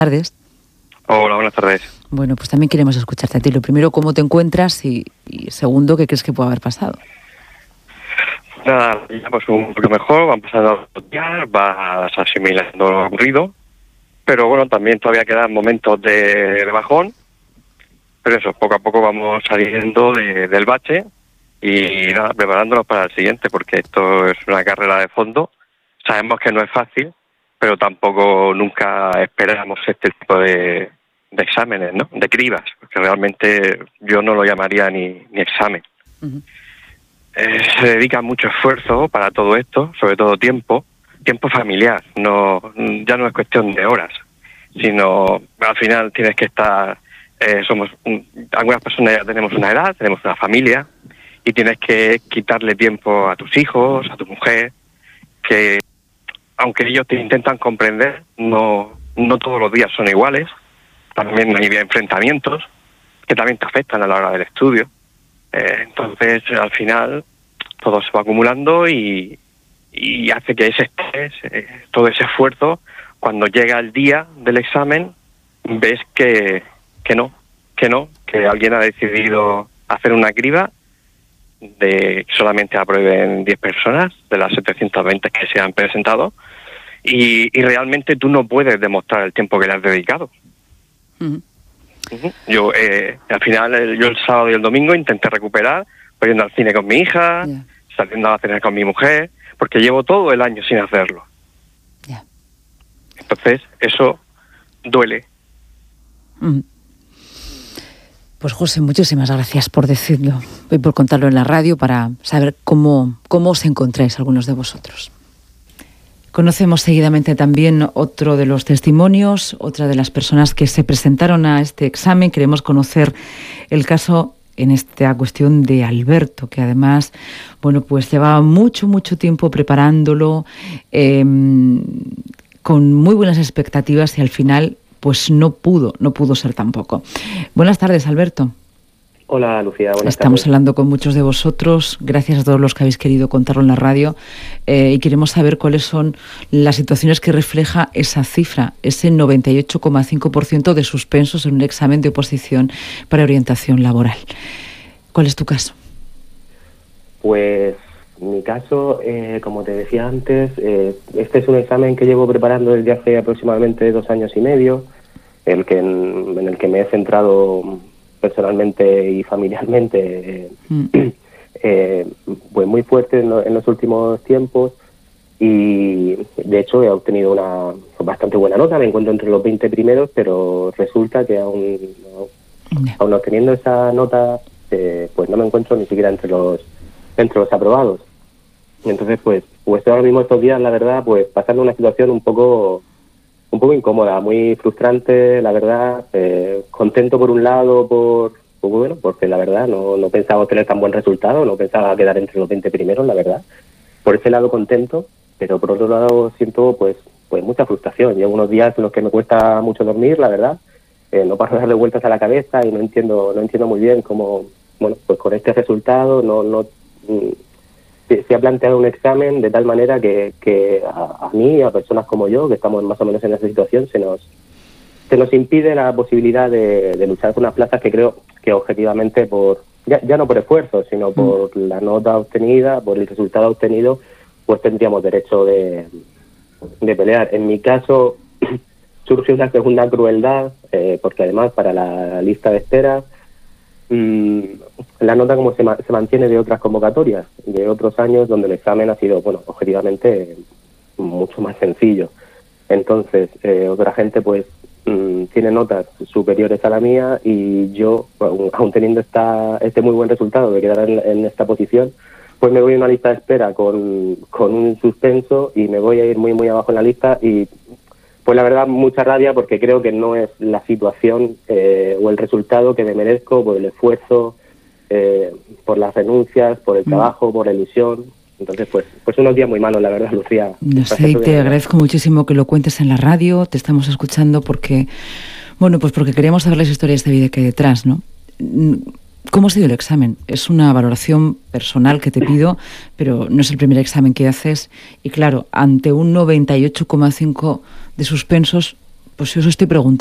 Tardes. Hola, buenas tardes. Bueno, pues también queremos escucharte a ti. Lo primero, ¿cómo te encuentras? Y segundo, ¿qué crees que puede haber pasado? Nada, ya pues un poco mejor, van pasando los días, vas asimilando lo ocurrido, pero bueno, también todavía quedan momentos de bajón, pero eso, poco a poco vamos saliendo del bache y nada, preparándonos para el siguiente, porque esto es una carrera de fondo. Sabemos que no es fácil, pero tampoco nunca esperamos este tipo de exámenes, ¿no? De cribas, porque realmente yo no lo llamaría ni examen. Uh-huh. Se dedica mucho esfuerzo para todo esto, sobre todo tiempo familiar. Ya no es cuestión de horas, sino al final tienes que estar. Algunas personas ya tenemos una edad, tenemos una familia y tienes que quitarle tiempo a tus hijos, a tu mujer, que aunque ellos te intentan comprender, no todos los días son iguales. También hay enfrentamientos que también te afectan a la hora del estudio. Entonces, al final, todo se va acumulando y hace que ese estrés, todo ese esfuerzo, cuando llega el día del examen, ves que alguien ha decidido hacer una criba de que solamente aprueben 10 personas de las 720 que se han presentado y realmente tú no puedes demostrar el tiempo que le has dedicado. Uh-huh. Yo, al final, yo el sábado y el domingo intenté recuperar, yendo al cine con mi hija, saliendo a cenar con mi mujer, porque llevo todo el año sin hacerlo. Entonces, eso duele. Uh-huh. Pues José, muchísimas gracias por decirlo y por contarlo en la radio para saber cómo os encontráis algunos de vosotros. Conocemos seguidamente también otro de los testimonios, otra de las personas que se presentaron a este examen. Queremos conocer el caso en esta cuestión de Alberto, que además, bueno, pues llevaba mucho tiempo preparándolo, con muy buenas expectativas y al final, pues no pudo ser tampoco. Buenas tardes, Alberto. Hola, Lucía. Buenas Estamos tardes. hablando con muchos de vosotros, gracias a todos los que habéis querido contarlo en la radio, y queremos saber cuáles son las situaciones que refleja esa cifra, ese 98,5% de suspensos en un examen de oposición para orientación laboral. ¿Cuál es tu caso? Pues mi caso, como te decía antes, este es un examen que llevo preparando desde hace aproximadamente 2 años y medio, en el que me he centrado personalmente y familiarmente, pues muy fuerte en los últimos tiempos, y de hecho he obtenido una bastante buena nota. Me encuentro entre los 20 primeros, pero resulta que aún obteniendo esa nota, pues no me encuentro ni siquiera entre los aprobados. Entonces pues ahora mismo estos días, la verdad, pues pasando una situación un poco incómoda, muy frustrante, la verdad. Contento por un lado, porque la verdad no pensaba obtener tan buen resultado, no pensaba quedar entre los 20 primeros, la verdad. Por ese lado contento, pero por otro lado siento pues mucha frustración. Llevo unos días en los que me cuesta mucho dormir, la verdad. No paro de darle vueltas a la cabeza y no entiendo muy bien cómo, bueno, pues con este resultado se ha planteado un examen de tal manera que a mí, a personas como yo, que estamos más o menos en esa situación, se nos impide la posibilidad de luchar por unas plazas que creo que objetivamente, ya no por esfuerzo, sino por la nota obtenida, por el resultado obtenido, pues tendríamos derecho de pelear. En mi caso surge una segunda crueldad, porque además para la lista de espera, la nota como se mantiene de otras convocatorias, de otros años donde el examen ha sido, bueno, objetivamente mucho más sencillo. Entonces, otra gente pues tiene notas superiores a la mía y yo, aún teniendo este muy buen resultado de quedar en esta posición, pues me voy a una lista de espera con un suspenso y me voy a ir muy abajo en la lista y pues la verdad mucha rabia porque creo que no es la situación o el resultado que me merezco por el esfuerzo, por las renuncias, por el trabajo, por la ilusión. Entonces, pues unos días muy malos, la verdad, Lucía. No sé, y te agradezco muchísimo que lo cuentes en la radio, te estamos escuchando porque queríamos saber las historias de vida que hay detrás, ¿no? ¿Cómo ha sido el examen? Es una valoración personal que te pido, pero no es el primer examen que haces. Y claro, ante un 98,5 de suspensos, Pues eso estoy preguntando.